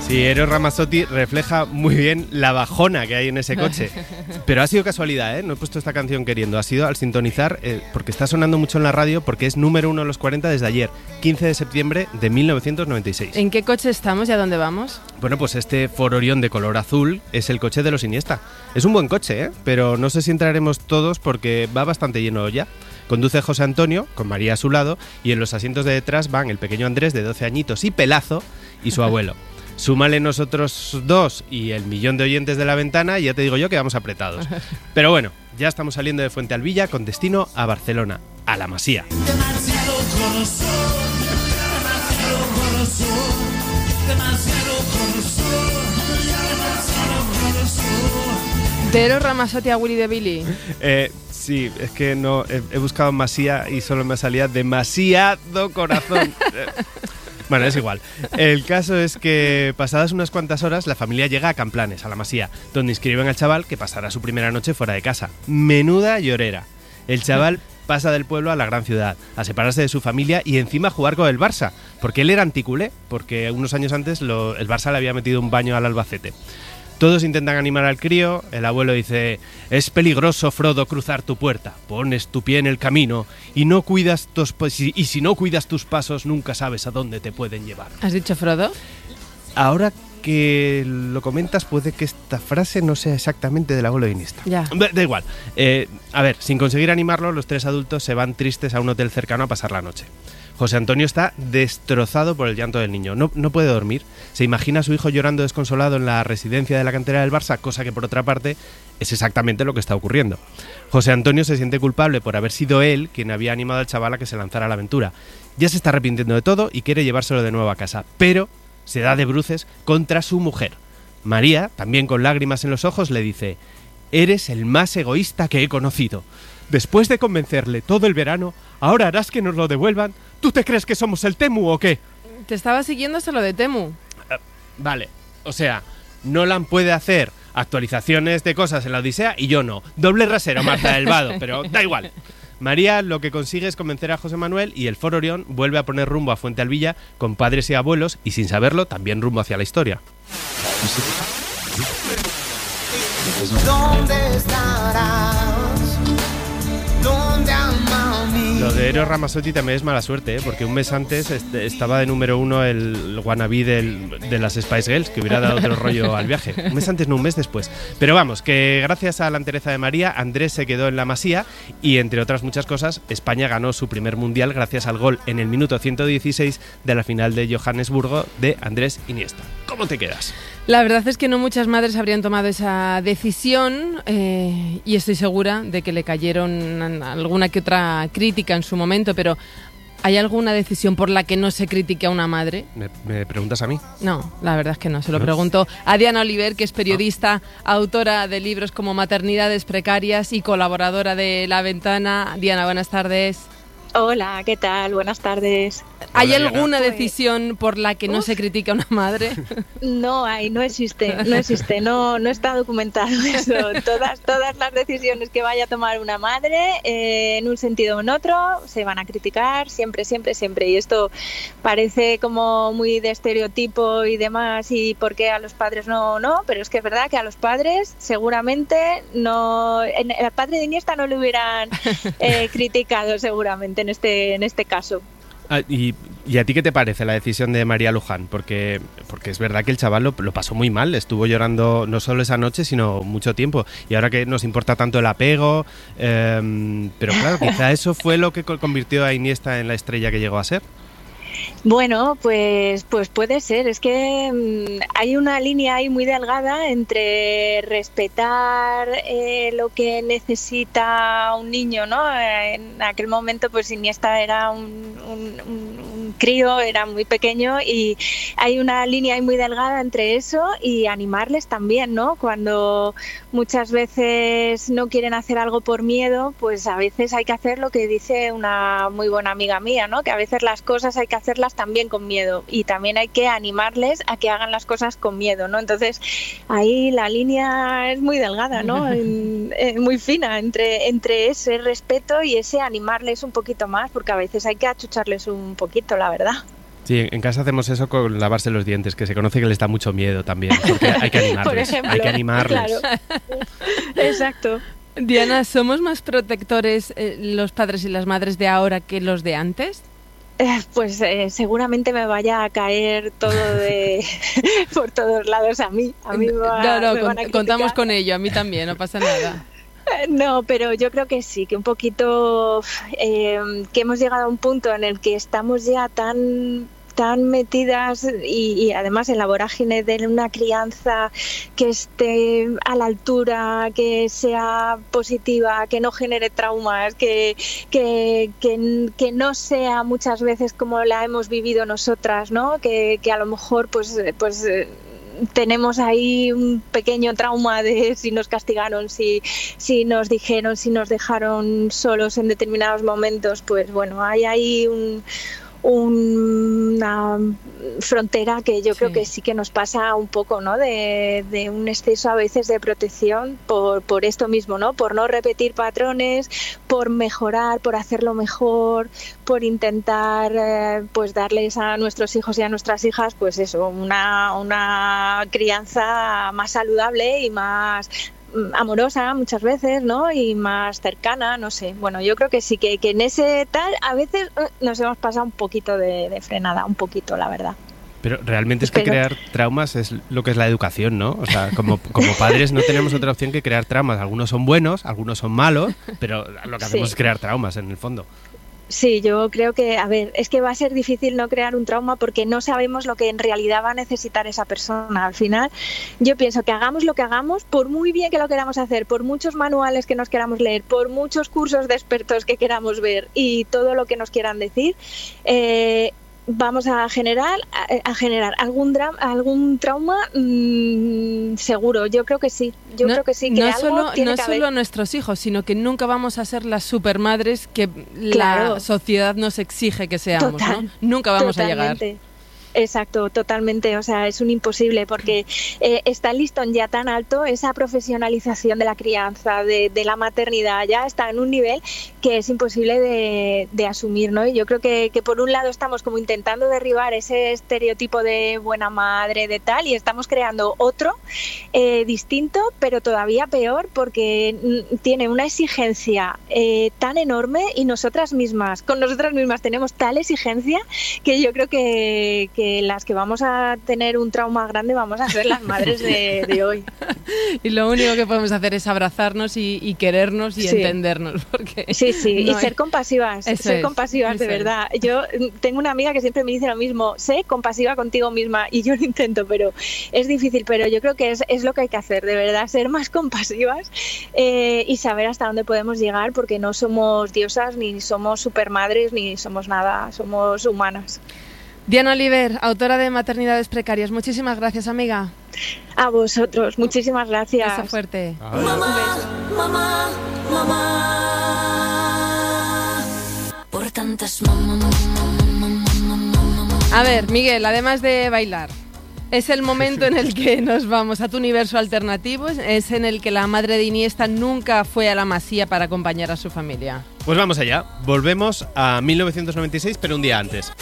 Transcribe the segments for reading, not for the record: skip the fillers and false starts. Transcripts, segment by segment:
Sí, Eros Ramazzotti refleja muy bien la bajona que hay en ese coche. Pero ha sido casualidad, ¿eh? No he puesto esta canción queriendo. Ha sido al sintonizar, porque está sonando mucho en la radio, porque es número 1 en los 40 desde ayer, 15 de septiembre de 1996. ¿En qué coche estamos y a dónde vamos? Bueno, pues este Ford Orion de color azul es el coche de los Iniesta. Es un buen coche, ¿eh? Pero no sé si entraremos todos porque va bastante lleno ya. Conduce José Antonio, con María a su lado, y en los asientos de detrás van el pequeño Andrés, de 12 añitos y pelazo, y su abuelo. Súmale nosotros dos y el millón de oyentes de La Ventana y ya te digo yo que vamos apretados. Pero bueno, ya estamos saliendo de Fuente Alvilla con destino a Barcelona, a La Masía. ¿De Eros Ramazzotti a Willy de Billy? Sí, es que no he buscado Masía y solo me salía demasiado corazón. Bueno, es igual. El caso es que pasadas unas cuantas horas la familia llega a Camplanes, a La Masía, donde inscriben al chaval que pasará su primera noche fuera de casa. Menuda llorera. El chaval pasa del pueblo a la gran ciudad, a separarse de su familia y encima a jugar con el Barça, porque él era anticulé, porque unos años antes el Barça le había metido un baño al Albacete. Todos intentan animar al crío, el abuelo dice: es peligroso, Frodo, cruzar tu puerta, pones tu pie en el camino y si no cuidas tus pasos nunca sabes a dónde te pueden llevar. ¿Has dicho Frodo? Ahora que lo comentas puede que esta frase no sea exactamente del abuelo de Iniesta. Ya. Da igual. A ver, sin conseguir animarlo, los tres adultos se van tristes a un hotel cercano a pasar la noche. José Antonio está destrozado por el llanto del niño. No puede dormir. Se imagina a su hijo llorando desconsolado en la residencia de la cantera del Barça, cosa que por otra parte es exactamente lo que está ocurriendo. José Antonio se siente culpable por haber sido él quien había animado al chaval a que se lanzara a la aventura. Ya se está arrepintiendo de todo y quiere llevárselo de nuevo a casa, pero se da de bruces contra su mujer. María, también con lágrimas en los ojos, le dice: eres el más egoísta que he conocido. Después de convencerle todo el verano, ¿ahora harás que nos lo devuelvan? ¿Tú te crees que somos el Temu o qué? Te estaba siguiendo hasta lo de Temu. Vale, o sea, Nolan puede hacer actualizaciones de cosas en la Odisea y yo no. Doble rasero, Marta del Vado, pero da igual. María lo que consigue es convencer a José Manuel y el Ford Orion vuelve a poner rumbo a Fuente Alvilla con padres y abuelos y sin saberlo también rumbo hacia la historia. ¿Dónde estarás? ¿Dónde ama mí? Lo de Eros Ramazzotti también es mala suerte, ¿eh? Porque un mes antes estaba de número 1 el wannabe de las Spice Girls, que hubiera dado otro rollo al viaje. Un mes antes, no, un mes después. Pero vamos, que gracias a la entereza de María, Andrés se quedó en La Masía y, entre otras muchas cosas, España ganó su primer mundial gracias al gol en el minuto 116 de la final de Johannesburgo de Andrés Iniesta. ¿Cómo te quedas? La verdad es que no muchas madres habrían tomado esa decisión y estoy segura de que le cayeron alguna que otra crítica en su momento, pero ¿hay alguna decisión por la que no se critique a una madre? ¿Me preguntas a mí? No, la verdad es que no. Se lo pregunto a Diana Oliver, que es periodista, autora de libros como Maternidades Precarias y colaboradora de La Ventana. Diana, buenas tardes. Hola, ¿qué tal? Buenas tardes. ¿Hay alguna decisión por la que no se critica a una madre? No existe, no está documentado eso. Todas las decisiones que vaya a tomar una madre, en un sentido o en otro, se van a criticar siempre. Y esto parece como muy de estereotipo y demás, y por qué a los padres no, pero es que es verdad que a los padres seguramente no, al padre de Iniesta no le hubieran criticado seguramente en este caso. ¿Y a ti qué te parece la decisión de María Luján? Porque es verdad que el chaval lo pasó muy mal, estuvo llorando no solo esa noche, sino mucho tiempo. Y ahora que nos importa tanto el apego, pero claro, quizá eso fue lo que convirtió a Iniesta en la estrella que llegó a ser. Bueno, pues puede ser. Es que hay una línea ahí muy delgada entre respetar lo que necesita un niño, ¿no? En aquel momento, pues Iniesta era un crío, era muy pequeño, y hay una línea ahí muy delgada entre eso y animarles también, ¿no? Cuando muchas veces no quieren hacer algo por miedo, pues a veces hay que hacer lo que dice una muy buena amiga mía, ¿no? Que a veces las cosas hay que hacerlas también con miedo y también hay que animarles a que hagan las cosas con miedo, ¿no? Entonces ahí la línea es muy delgada, ¿no? Muy fina entre ese respeto y ese animarles un poquito más, porque a veces hay que achucharles un poquito, la verdad. Sí, en casa hacemos eso con lavarse los dientes, que se conoce que les da mucho miedo también, porque hay que animarles. Por ejemplo, hay que animarles. Claro. Exacto. Diana, ¿somos más protectores los padres y las madres de ahora que los de antes? Pues seguramente me vaya a caer todo por todos lados a mí. Me van a criticar. Contamos con ello, a mí también, no pasa nada. No, pero yo creo que sí, que un poquito que hemos llegado a un punto en el que estamos ya tan metidas y además en la vorágine de una crianza que esté a la altura, que sea positiva, que no genere traumas, que no sea muchas veces como la hemos vivido nosotras, ¿no? Que a lo mejor pues tenemos ahí un pequeño trauma de si nos castigaron, si nos dijeron, si nos dejaron solos en determinados momentos. Pues bueno, hay ahí una frontera que yo creo que sí que nos pasa un poco, ¿no? De un exceso a veces de protección por esto mismo, ¿no? Por no repetir patrones, por mejorar, por hacerlo mejor, por intentar pues darles a nuestros hijos y a nuestras hijas pues eso, una crianza más saludable y más amorosa muchas veces, ¿no? Y más cercana, no sé. Bueno, yo creo que sí, que en ese tal a veces nos hemos pasado un poquito de frenada, un poquito, la verdad. Pero realmente es que crear traumas es lo que es la educación, ¿no? O sea, como padres no tenemos otra opción que crear traumas. Algunos son buenos, algunos son malos, pero lo que hacemos es crear traumas en el fondo. Sí, yo creo que, a ver, es que va a ser difícil no crear un trauma porque no sabemos lo que en realidad va a necesitar esa persona. Al final, yo pienso que hagamos lo que hagamos, por muy bien que lo queramos hacer, por muchos manuales que nos queramos leer, por muchos cursos de expertos que queramos ver y todo lo que nos quieran decir, vamos a generar algún trauma seguro. Yo creo que sí. Creo que sí. Que no solo a nuestros hijos, sino que nunca vamos a ser las supermadres que la sociedad nos exige que seamos. ¿no? Nunca vamos a llegar. Exacto, totalmente. O sea, es un imposible porque está el listón ya tan alto, esa profesionalización de la crianza, de la maternidad, ya está en un nivel que es imposible de asumir, ¿no? Y yo creo que por un lado estamos como intentando derribar ese estereotipo de buena madre, de tal, y estamos creando otro distinto, pero todavía peor porque tiene una exigencia tan enorme y nosotras mismas, con nosotras mismas tenemos tal exigencia que yo creo que las que vamos a tener un trauma grande vamos a ser las madres de hoy. Y lo único que podemos hacer es abrazarnos y querernos y entendernos. Porque sí, y ser compasivas, de verdad. Yo tengo una amiga que siempre me dice lo mismo, sé compasiva contigo misma, y yo lo intento, pero es difícil, pero yo creo que es lo que hay que hacer, de verdad, ser más compasivas y saber hasta dónde podemos llegar, porque no somos diosas, ni somos supermadres, ni somos nada, somos humanas. Diana Oliver, autora de Maternidades Precarias. Muchísimas gracias, amiga. A vosotros, muchísimas gracias. Beso fuerte. Mamá. Por tantas mamá. A ver, Miguel, además de bailar, es el momento en el que nos vamos a tu universo alternativo, es en el que la madre de Iniesta nunca fue a la Masía para acompañar a su familia. Pues vamos allá, volvemos a 1996, pero un día antes.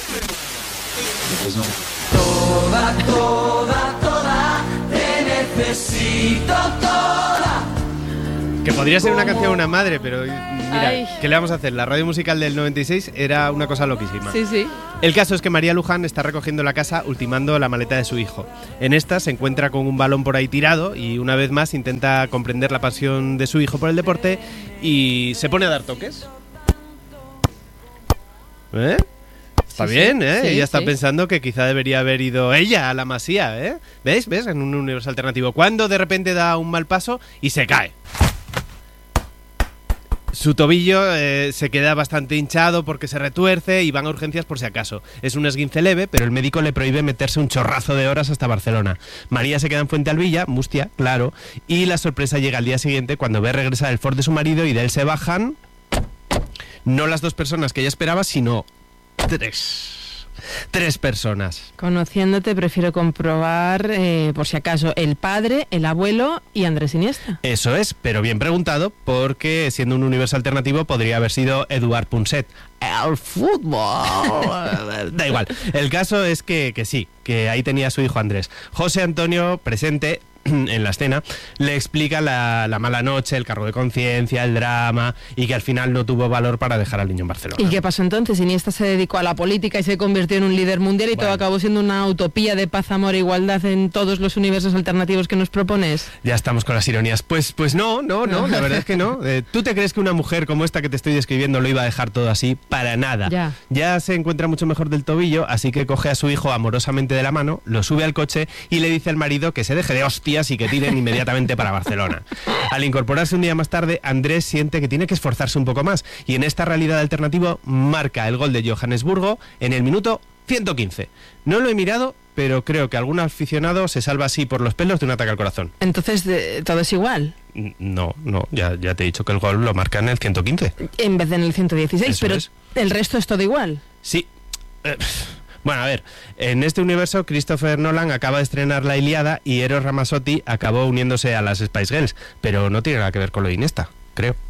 Toda, te necesito toda. Que podría ser una canción de una madre, pero mira, ¿qué le vamos a hacer? La radio musical del 96 era una cosa loquísima. Sí. El caso es que María Luján está recogiendo la casa ultimando la maleta de su hijo. En esta se encuentra con un balón por ahí tirado y una vez más intenta comprender la pasión de su hijo por el deporte y se pone a dar toques. Está bien, ¿eh? Ella está pensando que quizá debería haber ido ella a la Masía, ¿eh? ¿Ves? En un universo alternativo. Cuando de repente da un mal paso y se cae. Su tobillo se queda bastante hinchado porque se retuerce y van a urgencias por si acaso. Es un esguince leve, pero el médico le prohíbe meterse un chorrazo de horas hasta Barcelona. María se queda en Fuentealbilla, Mustia, claro, y la sorpresa llega al día siguiente cuando ve regresar el Ford de su marido y de él se bajan no las 2 personas que ella esperaba, sino 3 personas. Conociéndote, prefiero comprobar, por si acaso, el padre, el abuelo y Andrés Iniesta. Eso es, pero bien preguntado, porque siendo un universo alternativo podría haber sido Eduard Punset. el fútbol. Da igual. El caso es que sí, que ahí tenía a su hijo Andrés. José Antonio, presente en la escena, le explica la mala noche, el cargo de conciencia, el drama, y que al final no tuvo valor para dejar al niño en Barcelona. ¿Y qué pasó entonces? Iniesta se dedicó a la política y se convirtió en un líder mundial y Bueno. todo acabó siendo una utopía de paz, amor e igualdad en todos los universos alternativos que nos propones. Ya estamos con las ironías. Pues no, la verdad es que no. ¿Tú te crees que una mujer como esta que te estoy describiendo lo iba a dejar todo así? Para nada. Ya se encuentra mucho mejor del tobillo, así que coge a su hijo amorosamente de la mano, lo sube al coche y le dice al marido que se deje de hostias y que tiren inmediatamente para Barcelona. Al incorporarse un día más tarde, Andrés siente que tiene que esforzarse un poco más y en esta realidad alternativa marca el gol de Johannesburgo en el minuto 115. No lo he mirado, pero creo que algún aficionado se salva así por los pelos de un ataque al corazón. Entonces, ¿todo es igual? No, ya te he dicho que el gol lo marca en el 115. En vez de en el 116, Eso pero es. el resto es todo igual. Sí. Bueno, a ver, en este universo Christopher Nolan acaba de estrenar La Ilíada y Eros Ramazzotti acabó uniéndose a las Spice Girls, pero no tiene nada que ver con lo de Iniesta, creo.